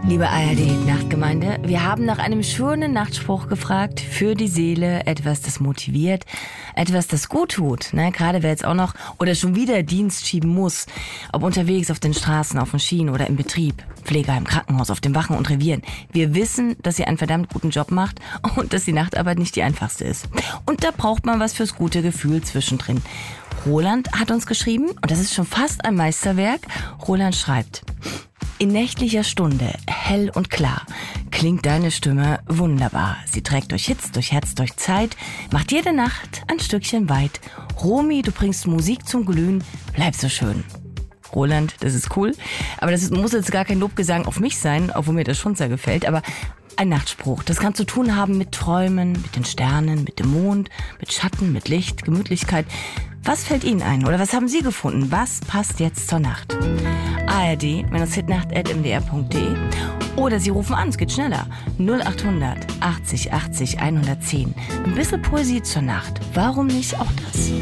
Liebe ARD-Nachtgemeinde, wir haben nach einem schönen Nachtspruch gefragt, für die Seele, etwas, das motiviert, etwas, das gut tut. Ne? Gerade wer jetzt auch noch oder schon wieder Dienst schieben muss, ob unterwegs auf den Straßen, auf den Schienen oder im Betrieb, Pflegeheim, Krankenhaus, auf den Wachen und Revieren. Wir wissen, dass ihr einen verdammt guten Job macht und dass die Nachtarbeit nicht die einfachste ist. Und da braucht man was fürs gute Gefühl zwischendrin. Roland hat uns geschrieben, und das ist schon fast ein Meisterwerk. Roland schreibt: In nächtlicher Stunde, hell und klar, klingt deine Stimme wunderbar. Sie trägt durch Hitz, durch Herz, durch Zeit, macht jede Nacht ein Stückchen weit. Romy, du bringst Musik zum Glühen, bleib so schön. Roland, das ist cool, aber muss jetzt gar kein Lobgesang auf mich sein, obwohl mir das schon sehr gefällt, aber ein Nachtspruch, das kann zu tun haben mit Träumen, mit den Sternen, mit dem Mond, mit Schatten, mit Licht, Gemütlichkeit. Was fällt Ihnen ein oder was haben Sie gefunden? Was passt jetzt zur Nacht? ARD-hitnacht@mdr.de oder Sie rufen an, es geht schneller. 0800 80 80 110. Ein bisschen Poesie zur Nacht. Warum nicht auch das?